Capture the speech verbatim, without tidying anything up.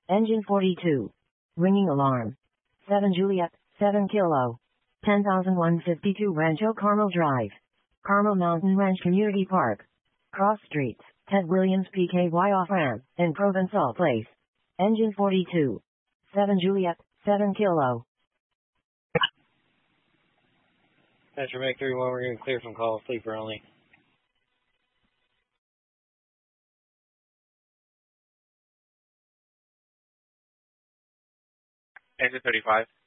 Engine forty-two. Ringing alarm. seven Juliet, seven Kilo. ten thousand one hundred fifty-two Rancho Carmel Drive. Carmel Mountain Ranch Community Park. Cross Streets, Ted Williams P K Y off-ramp, in Provençal Place. Engine forty-two. seven Juliet, seven Kilo. Metro Make three one, we're going to clear from call, sleeper only. Engine thirty-five.